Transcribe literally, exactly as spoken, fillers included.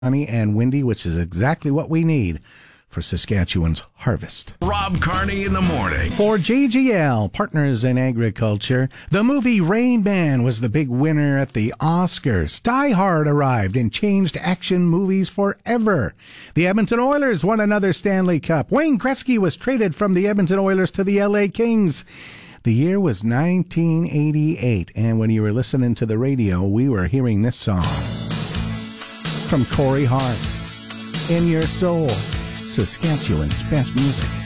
sunny and windy, which is exactly what we need for Saskatchewan's harvest. Rob Carney in the morning. For J G L, Partners in Agriculture, the movie Rain Man was the big winner at the Oscars. Die Hard arrived and changed action movies forever. The Edmonton Oilers won another Stanley Cup. Wayne Gretzky was traded from the Edmonton Oilers to the L A Kings. The year was nineteen eighty-eight, and when you were listening to the radio, we were hearing this song from Corey Hart, In Your Soul, Saskatchewan's best music.